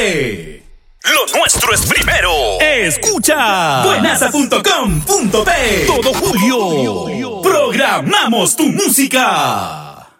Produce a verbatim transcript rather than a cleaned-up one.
P. Lo nuestro es primero. Escucha buenaza punto com punto pe. Todo julio programamos tu música.